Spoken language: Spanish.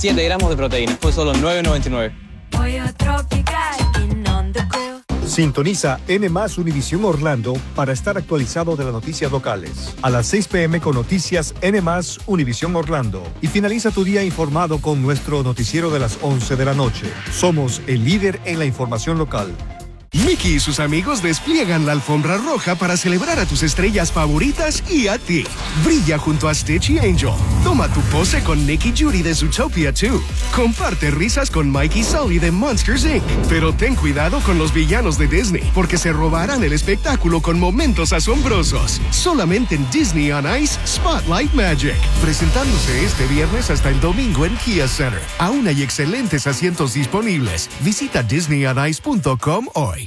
7 gramos de proteína, fue solo $9.99. Pollo tropical and on the grill. Sintoniza N+ Univisión Orlando para estar actualizado de las noticias locales. A las 6 p.m. con noticias N+ Univisión Orlando. Y finaliza tu día informado con nuestro noticiero de las 11 de la noche. Somos el líder en la información local. Mickey y sus amigos despliegan la alfombra roja para celebrar a tus estrellas favoritas y a ti. Brilla junto a Stitch y Angel. Toma tu pose con Nick y Judy de Zootopia 2. Comparte risas con Mike y Sully de Monsters, Inc. Pero ten cuidado con los villanos de Disney, porque se robarán el espectáculo con momentos asombrosos. Solamente en Disney on Ice Spotlight Magic. Presentándose este viernes hasta el domingo en Kia Center. Aún hay excelentes asientos disponibles. Visita disneyonice.com hoy.